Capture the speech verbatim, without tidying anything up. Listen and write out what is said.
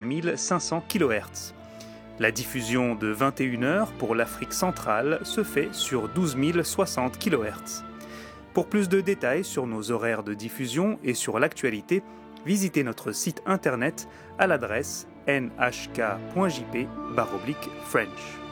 mille cinq cents kilohertz. La diffusion de vingt et une heures pour l'Afrique centrale se fait sur douze mille soixante kilohertz. Pour plus de détails sur nos horaires de diffusion et sur l'actualité, visitez notre site internet à l'adresse n h k point j p barre oblique French.